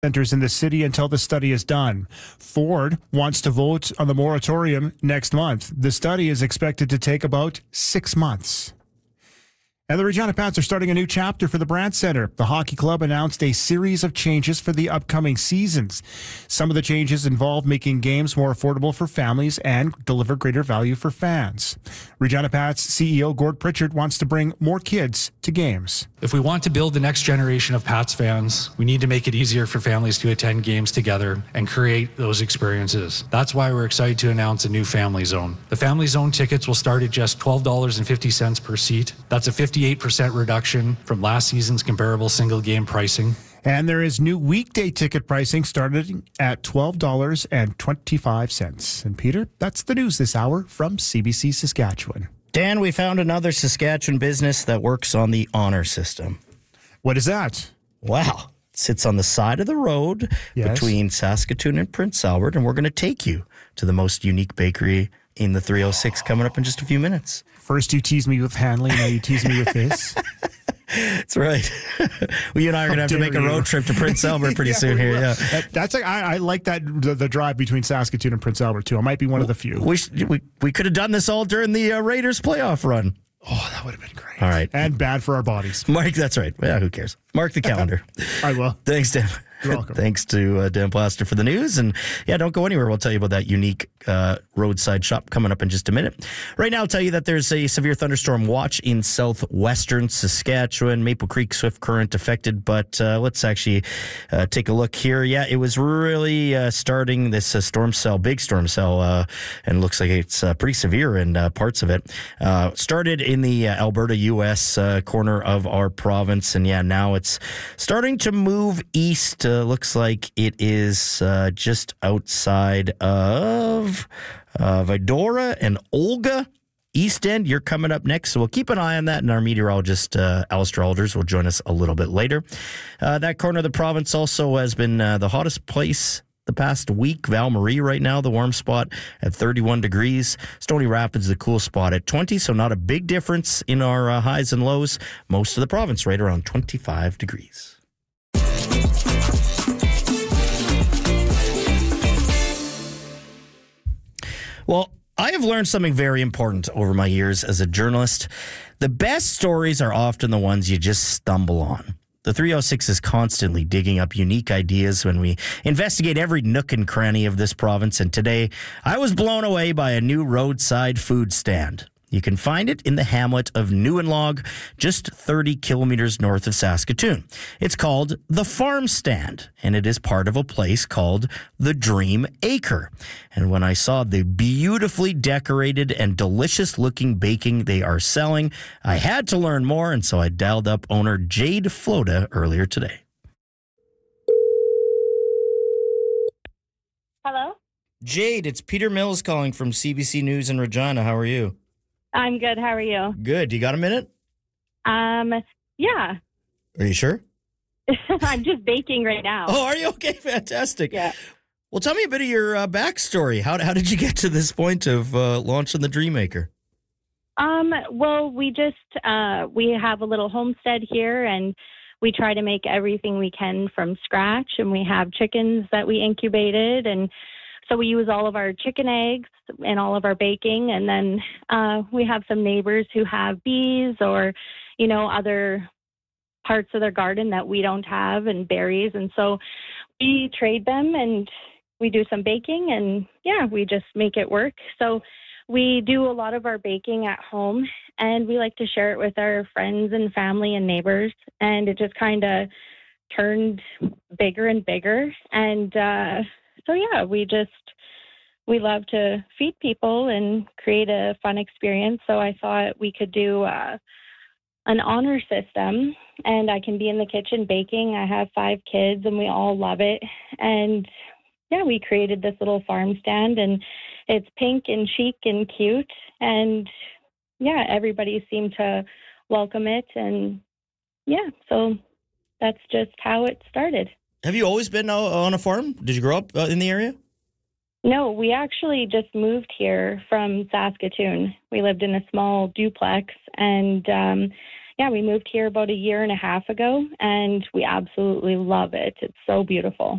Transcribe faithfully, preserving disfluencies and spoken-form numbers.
centers in the city until the study is done. Ford wants to vote on the moratorium next month. The study is expected to take about six months. And the Regina Pats are starting a new chapter for the Brandt Centre. The hockey club announced a series of changes for the upcoming seasons. Some of the changes involve making games more affordable for families and deliver greater value for fans. Regina Pats C E O Gord Pritchard wants to bring more kids to games. If we want to build the next generation of Pats fans, we need to make it easier for families to attend games together and create those experiences. That's why we're excited to announce a new Family Zone. The Family Zone tickets will start at just twelve dollars and fifty cents per seat. That's a fifty-eight percent reduction from last season's comparable single game pricing. And there is new weekday ticket pricing starting at twelve dollars and twenty-five cents. And Peter, that's the news this hour from C B C Saskatchewan. Dan, we found another Saskatchewan business that works on the honor system. What is that? Wow. It sits on the side of the road Yes. between Saskatoon and Prince Albert, and we're going to take you to the most unique bakery in the three oh six coming up in just a few minutes. First you tease me with Hanley, now you tease me with this. That's right. Well, you and I are going to have to make a road trip to Prince Albert pretty Yeah, soon we here. will. Yeah, That- That's like, I, I like that the, the drive between Saskatoon and Prince Albert too. I might be one of the few. we, sh- we we could have done this all during the uh, Raiders playoff run. Oh, that would have been great. All right, And bad for our bodies. Mark. That's right. Yeah, who cares? Mark the calendar. I will. Thanks, Dan. You're welcome. Thanks to uh, Dan Plaster for the news. And yeah, don't go anywhere. We'll tell you about that unique uh, roadside shop coming up in just a minute. Right now, I'll tell you that there's a severe thunderstorm watch in southwestern Saskatchewan. Maple Creek swift current affected, but uh, let's actually uh, take a look here. Yeah, it was really uh, starting this uh, storm cell, big storm cell, uh, and looks like it's uh, pretty severe in uh, parts of it. Uh, started in the uh, Alberta, U S uh, corner of our province, and yeah, now it's starting to move east. Uh, looks like it is uh, just outside of uh, Vidora and Olga. East End, you're coming up next, so we'll keep an eye on that, and our meteorologist, uh, Alistair Alders, will join us a little bit later. Uh, that corner of the province also has been uh, the hottest place the past week. Val Marie right now, the warm spot at thirty-one degrees. Stony Rapids, the cool spot at twenty, so not a big difference in our uh, highs and lows. Most of the province right around twenty-five degrees. Well, I have learned something very important over my years as a journalist. The best stories are often the ones you just stumble on. The three oh six is constantly digging up unique ideas when we investigate every nook and cranny of this province. And today, I was blown away by a new roadside food stand. You can find it in the hamlet of Newenlog, just thirty kilometers north of Saskatoon. It's called The Farm Stand, and it is part of a place called The Dream Acre. And when I saw the beautifully decorated and delicious-looking baking they are selling, I had to learn more, and so I dialed up owner Jade Floda earlier today. Hello? Jade, it's Peter Mills calling from C B C News in Regina. How are you? I'm good. How are you? Good. You got a minute? Um, yeah. Are you sure? I'm just baking right now. Oh, are you? Okay, fantastic. Yeah. Well, tell me a bit of your uh, backstory. How, how did you get to this point of uh, launching the Dreammaker? Um, well, we just, uh, we have a little homestead here and we try to make everything we can from scratch, and we have chickens that we incubated, and so we use all of our chicken eggs in all of our baking. And then uh, we have some neighbors who have bees or, you know, other parts of their garden that we don't have, and berries. And so we trade them and we do some baking, and yeah, we just make it work. So we do a lot of our baking at home, and we like to share it with our friends and family and neighbors. And it just kind of turned bigger and bigger. And uh, so, yeah, we just, we love to feed people and create a fun experience. So I thought we could do uh, an honor system, and I can be in the kitchen baking. I have five kids and we all love it. And yeah, we created this little farm stand, and it's pink and chic and cute. And yeah, everybody seemed to welcome it. And yeah, so that's just how it started. Have you always been uh, on a farm? Did you grow up uh, in the area? No, we actually just moved here from Saskatoon. We lived in a small duplex, and um, yeah, we moved here about a year and a half ago, and we absolutely love it. It's so beautiful.